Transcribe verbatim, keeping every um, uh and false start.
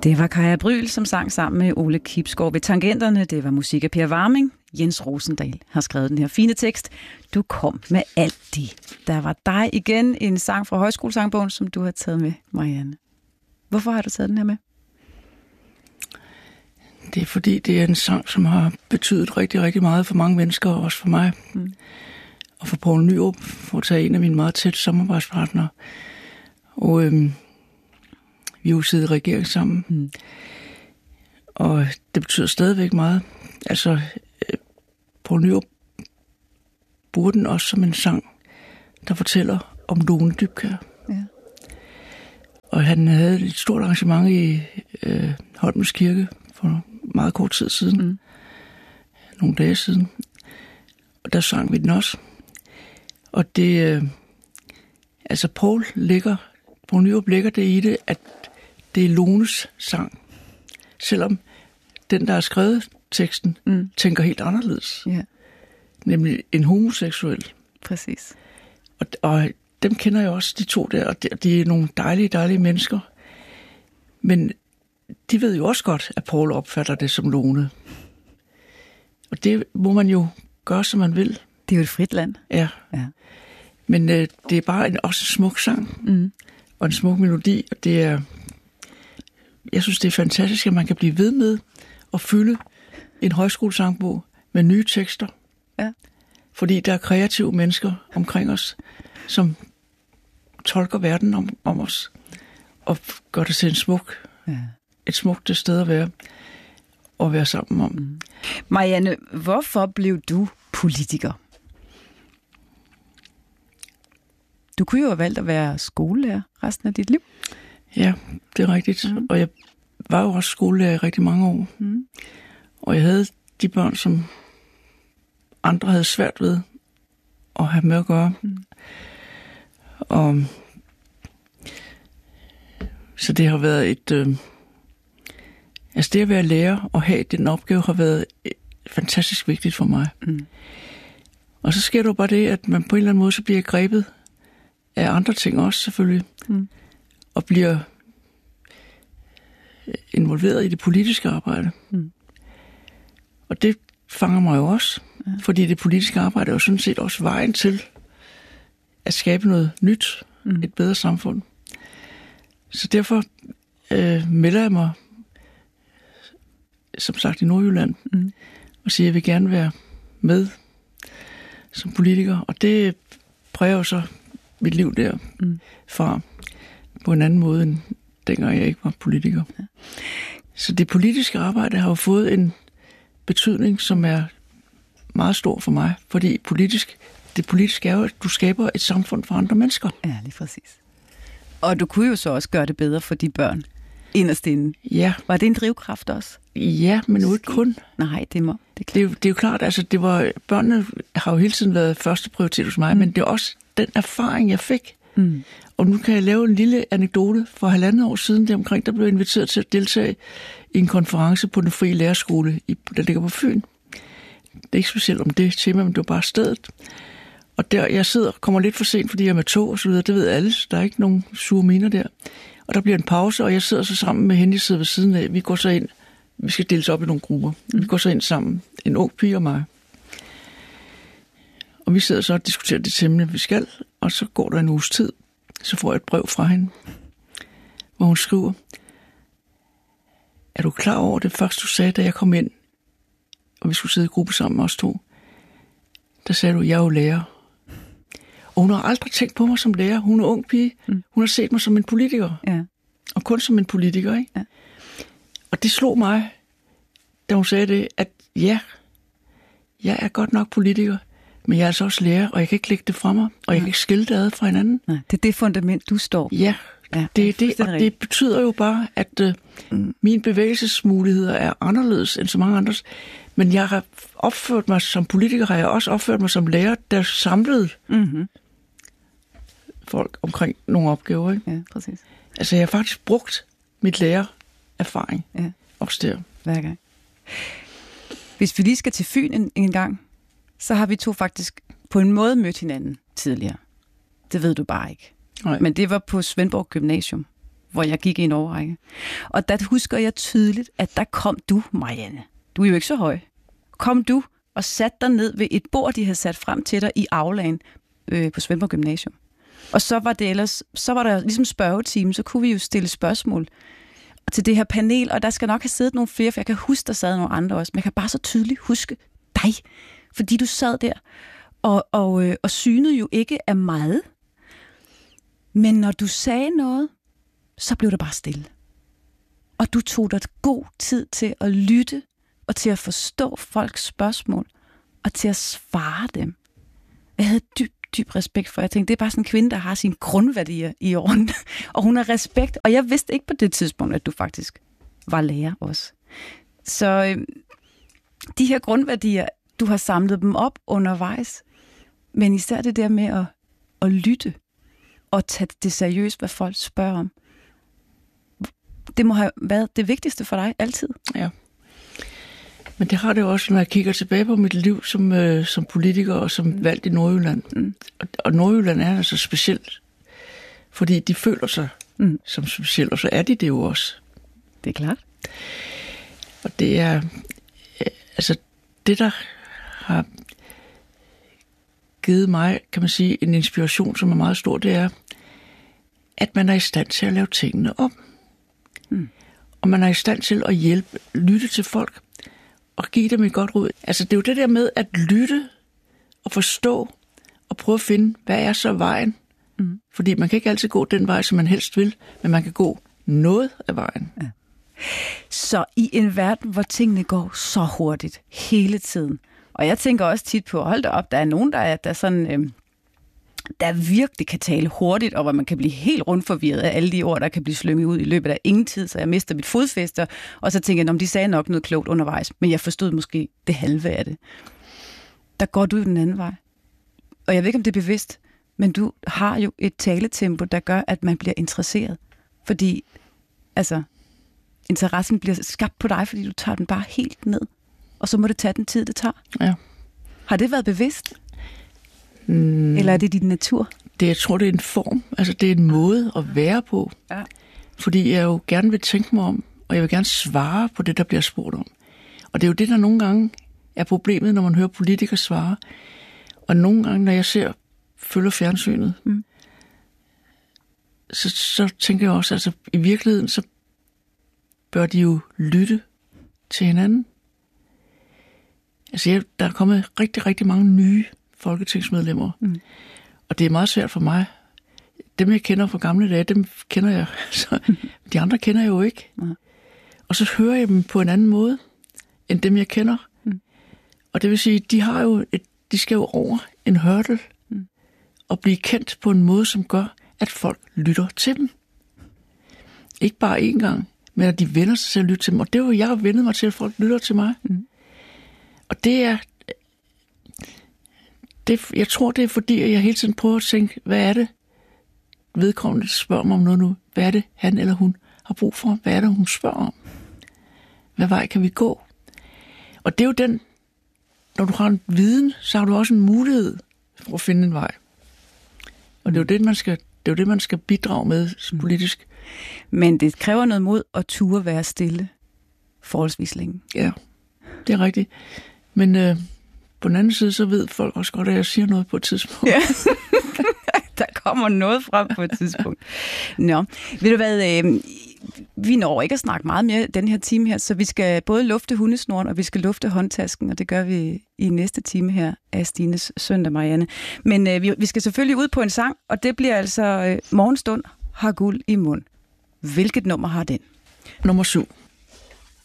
Det var Kaja Bryl, som sang sammen med Ole Kibsgaard ved Tangenterne. Det var musik af Per Warming. Jens Rosendal har skrevet den her fine tekst. Du kom med alt det. Der var dig igen, en sang fra Højskolesangbogen, som du har taget med, Marianne. Hvorfor har du taget den her med? Det er fordi, det er en sang, som har betydet rigtig, rigtig meget for mange mennesker, og også for mig. Mm. Og for Poul Nyrup, for at tage en af mine meget tætte samarbejdspartnere. Og øhm, vi har jo siddet i regering sammen. Mm. Og det betyder stadigvæk meget. Altså, øh, Poul Nyrup bruger den også som en sang, der fortæller om Lone Dybkjær. Ja. Og han havde et stort arrangement i øh, Holmens Kirke for meget kort tid siden. Mm. Nogle dage siden. Og der sang vi den også. Og det, øh, altså Poul ligger, Poul Nyrup ligger det i det, at det er Lones sang. Selvom den, der har skrevet teksten, mm. tænker helt anderledes. Yeah. Nemlig en homoseksuel. Præcis. Og, og dem kender jeg også, de to der, og de, de er nogle dejlige, dejlige mennesker. Men de ved jo også godt, at Poul opfatter det som Lone. Og det må man jo gøre, som man vil. Det er jo et frit land. Ja. ja. Men øh, det er bare en, også en smuk sang. Mm. Og en smuk melodi. Og det er... Jeg synes, det er fantastisk, at man kan blive ved med at fylde en højskolesangbog med nye tekster. Ja. Fordi der er kreative mennesker omkring os, som tolker verden om, om os. Og gør det til en smuk, ja. et smukt sted at være. Og være sammen om. Mm. Marianne, hvorfor blev du politiker? Du kunne jo have valgt at være skolelærer resten af dit liv. Ja, det er rigtigt. Mm. Og jeg var jo også skolelærer i rigtig mange år. Mm. Og jeg havde de børn, som andre havde svært ved at have med at gøre. Mm. Og så det har været et... Øh, altså det at være lærer og have den opgave har været fantastisk vigtigt for mig. Mm. Og så sker der jo bare det, at man på en eller anden måde så bliver grebet af andre ting også selvfølgelig. Mm. Og bliver involveret i det politiske arbejde. Mm. Og det fanger mig jo også. Ja. Fordi det politiske arbejde er jo sådan set også vejen til at skabe noget nyt. Mm. Et bedre samfund. Så derfor øh, melder jeg mig som sagt i Nordjylland, mm. og siger, at jeg vil gerne være med som politiker. Og det præger jo så mit liv der mm. fra på en anden måde, end dengang jeg ikke var politiker. Ja. Så det politiske arbejde har jo fået en betydning, som er meget stor for mig, fordi politisk, det politiske er jo, at du skaber et samfund for andre mennesker. Ja, lige præcis. Og du kunne jo så også gøre det bedre for de børn inderst inde. Ja. Var det en drivkraft også? Ja, men nu ikke kun. Nej, det må. Det er, det, er jo, det er jo klart, altså det var, børnene har jo hele tiden været første prioritet hos mig, mm. men det er også den erfaring, jeg fik. Mm. Og nu kan jeg lave en lille anekdote. For halvandet år siden, der omkring, der blev jeg inviteret til at deltage i en konference på den frie lærerskole, der ligger på Fyn. Det er ikke specielt om det tema, men det var bare stedet. Og der, jeg sidder kommer lidt for sent, fordi jeg er med tog og så videre. Det ved alle, der er ikke nogen sure miner der. Og der bliver en pause, og jeg sidder så sammen med hende, jeg sidder ved siden af. Vi går så ind, vi skal deles op i nogle grupper. Mm. Vi går så ind sammen, en ung pige og mig. Og vi sidder så og diskuterer det emne, vi skal. Og så går der en uges tid, så får jeg et brev fra hende, hvor hun skriver, er du klar over det første, du sagde, da jeg kom ind, og vi skulle sidde i gruppe sammen, os to? Der sagde du, jeg er jo lærer. Og hun har aldrig tænkt på mig som lærer. Hun er ung pige. Mm. Hun har set mig som en politiker. Ja. Og kun som en politiker, ikke? Ja. Og det slog mig, da hun sagde det, at ja, jeg er godt nok politiker, men jeg er altså også lærer, og jeg kan ikke lægge det fra mig, og jeg kan ikke skille det ad fra hinanden. Nej, det er det fundament, du står. Ja, ja det er det, og det betyder jo bare, at uh, mm. mine bevægelsesmuligheder er anderledes end så mange andres. Men jeg har opført mig som politiker, har jeg også opført mig som lærer, der samlede mm-hmm. folk omkring nogle opgaver. Ikke? Ja, præcis. Altså, jeg har faktisk brugt mit lærererfaring ja. også der. Hver gang. Hvis vi lige skal til Fyn en, en gang, så har vi to faktisk på en måde mødt hinanden tidligere. Det ved du bare ikke. Nej. Men det var på Svendborg Gymnasium, hvor jeg gik i en årrække. Og der husker jeg tydeligt, at der kom du, Marianne. Du er jo ikke så høj. Kom du og satte dig ned ved et bord, de havde sat frem til dig i aulaen øh, på Svendborg Gymnasium. Og så var det ellers, så var der ligesom spørgetime, så kunne vi jo stille spørgsmål til det her panel, og der skal nok have siddet nogle flere, for jeg kan huske, der sad nogle andre også, men jeg kan bare så tydeligt huske dig, fordi du sad der og, og, øh, og synede jo ikke af meget. Men når du sagde noget, så blev der bare stille. Og du tog dig god tid til at lytte, og til at forstå folks spørgsmål, og til at svare dem. Jeg havde dyb, dyb respekt for. Jeg tænkte, det er bare sådan en kvinde, der har sine grundværdier i orden. Og hun har respekt. Og jeg vidste ikke på det tidspunkt, at du faktisk var lærer også. Så øh, de her grundværdier, du har samlet dem op undervejs. Men især det der med at, at lytte og tage det seriøst, hvad folk spørger om. Det må have været det vigtigste for dig altid. Ja. Men det har det jo også, når jeg kigger tilbage på mit liv som, øh, som politiker og som mm. valgt i Nordjylland. Mm. Og, og Nordjylland er altså specielt, fordi de føler sig mm. som specielt, og så er de det jo også. Det er klart. Og det er, øh, altså det, der har givet mig, kan man sige, en inspiration, som er meget stor, det er, at man er i stand til at lave tingene om. Mm. Og man er i stand til at hjælpe, lytte til folk, og give dem et godt råd. Altså det er jo det der med at lytte og forstå og prøve at finde, hvad er så vejen? Mm. Fordi man kan ikke altid gå den vej, som man helst vil, men man kan gå noget af vejen. Ja. Så i en verden, hvor tingene går så hurtigt hele tiden, og jeg tænker også tit på, hold da op, der er nogen, der er der sådan, øh, der virkelig kan tale hurtigt, og hvor man kan blive helt rundt forvirret af alle de ord, der kan blive slynget ud i løbet af ingen tid, så jeg mister mit fodfæste, og så tænker jeg, om de sagde nok noget klogt undervejs, men jeg forstod måske det halve af det. Der går du den anden vej. Og jeg ved ikke, om det er bevidst, men du har jo et taletempo, der gør, at man bliver interesseret. Fordi, altså, interessen bliver skabt på dig, fordi du tager den bare helt ned. Og så må det tage den tid, det tager. Ja. Har det været bevidst? Mm. Eller er det din natur? Det, jeg tror, det er en form. Altså, det er en måde at være på. Ja. Fordi jeg jo gerne vil tænke mig om, og jeg vil gerne svare på det, der bliver spurgt om. Og det er jo det, der nogle gange er problemet, når man hører politikere svare. Og nogle gange, når jeg ser, følger fjernsynet, mm. så, så tænker jeg også, altså i virkeligheden, så bør de jo lytte til hinanden. Altså, jeg, der er kommet rigtig, rigtig mange nye folketingsmedlemmer. Mm. Og det er meget svært for mig. Dem, jeg kender fra gamle dage, dem kender jeg. Så de andre kender jeg jo ikke. Mm. Og så hører jeg dem på en anden måde, end dem, jeg kender. Mm. Og det vil sige, de har jo et, de skal jo over en hurdle mm. og blive kendt på en måde, som gør, at folk lytter til dem. Ikke bare én gang, men at de vender sig til at lytte til dem. Og det er jo, jeg har vendet mig til, at folk lytter til mig. Mm. Og det er, det, jeg tror, det er fordi, at jeg hele tiden prøver at tænke, hvad er det, vedkommende spørger mig om noget nu? Hvad er det, han eller hun har brug for? Hvad er det, hun spørger om? Hvad vej kan vi gå? Og det er jo den, når du har en viden, så har du også en mulighed for at finde en vej. Og det er jo det, man skal, det er jo det, man skal bidrage med politisk. Men det kræver noget mod at ture være stille forholdsvis længe. Ja, det er rigtigt. Men øh, på den anden side, så ved folk også godt, at jeg siger noget på et tidspunkt. Ja. Der kommer noget frem på et tidspunkt. Nå, ved du hvad, øh, vi når ikke at snakke meget mere den her time her, så vi skal både lufte hundesnoren, og vi skal lufte håndtasken, og det gør vi i næste time her af Stines søndag, Marianne. Men øh, vi, vi skal selvfølgelig ud på en sang, og det bliver altså øh, Morgenstund har guld i mund. Hvilket nummer har den? Nummer syv.